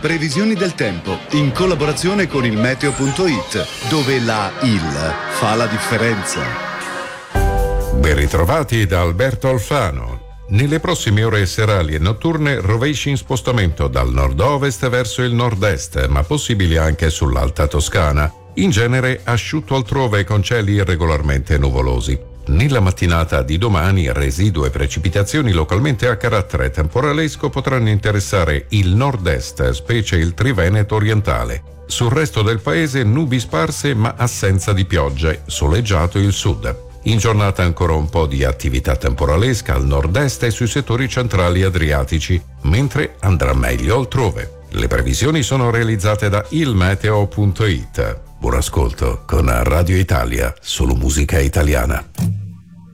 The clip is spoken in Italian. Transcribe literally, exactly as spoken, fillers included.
Previsioni del tempo in collaborazione con il meteo punto it, dove la il fa la differenza. Ben ritrovati da Alberto Alfano. Nelle prossime ore serali e notturne rovesci in spostamento dal nord-ovest verso il nord-est, ma possibili anche sull'Alta Toscana. In genere asciutto altrove con cieli irregolarmente nuvolosi. Nella mattinata di domani residue precipitazioni localmente a carattere temporalesco potranno interessare il nord-est, specie il Triveneto orientale. Sul resto del paese nubi sparse ma assenza di piogge, soleggiato il sud. In giornata ancora un po' di attività temporalesca al nord-est e sui settori centrali adriatici, mentre andrà meglio altrove. Le previsioni sono realizzate da il meteo punto it. Buon ascolto con Radio Italia, solo musica italiana.